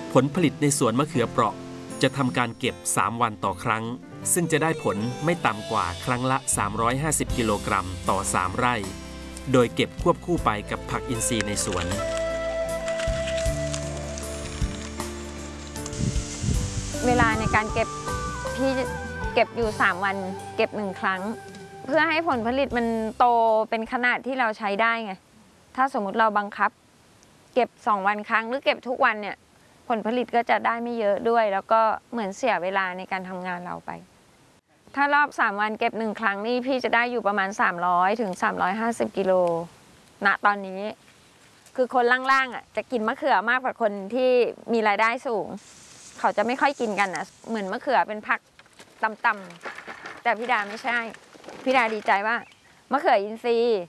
ผลผลิตในสวนมะเขือเปราะจะทำการเก็บ3 วันต่อครั้งซึ่งจะได้ผลไม่ต่ำกว่าครั้งละ350กิโลกรัมต่อ3 ไร่โดยเก็บควบคู่ไปกับผักอินทรีย์ในสวนเวลาในการเก็บพี่เก็บอยู่3 วันเก็บ1 ครั้งเพื่อให้ผลผลิตมันโตเป็นขนาดที่เราใช้ได้ไงถ้าสมมุติเราบังคับเก็บ2 วันครั้งหรือเก็บทุกวันเนี่ยผลผลิตก็จะได้ไม่เยอะด้วยแล้วก็เหมือนเสียเวลาในการทำงานเราไปถ้ารอบ3 วันเก็บ1 ครั้งนี่พี่จะได้อยู่ประมาณ300 ถึง 350กิโลณตอนนี้คือคนล่างๆอ่ะจะกินมะเขือมากกว่าคนที่มีรายได้สูงเขาจะไม่ค่อยกินกันนะเหมือนมะเขือเป็นผักต่ำๆแต่พี่ดาไม่ใช่พี่ดาดีใจว่ามะเขืออินทรีย์